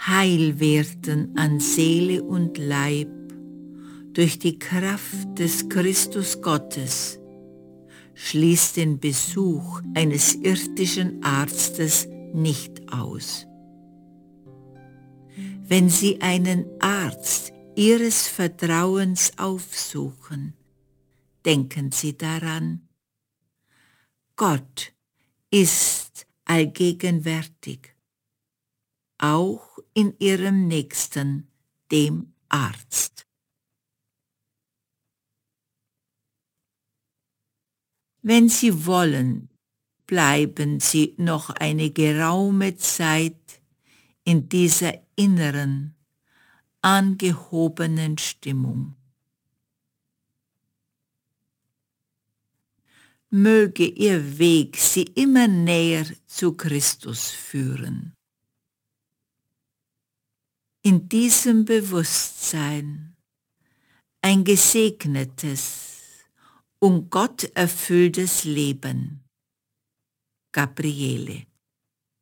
heil werden an Seele und Leib durch die Kraft des Christus Gottes, schließt den Besuch eines irdischen Arztes nicht aus. Wenn Sie einen Arzt Ihres Vertrauens aufsuchen, denken Sie daran, Gott ist allgegenwärtig, auch in Ihrem Nächsten, dem Arzt. Wenn Sie wollen, bleiben Sie noch eine geraume Zeit in dieser inneren, angehobenen Stimmung. Möge Ihr Weg Sie immer näher zu Christus führen. In diesem Bewusstsein ein gesegnetes und gotterfülltes Leben. Gabriele.